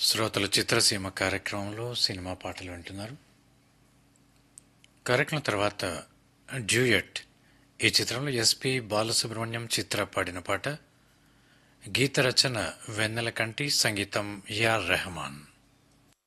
శ్రోతలు చిత్రసీమ కార్యక్రమంలో సినిమా పాటలు వింటున్నారు. కార్యక్రమం తర్వాత డ్యూయట్ ఈ చిత్రంలో ఎస్పి బాలసుబ్రహ్మణ్యం చిత్ర పాడిన పాట. గీత రచన వెన్నెల కంటి, సంగీతం ఏఆర్ రెహమాన్.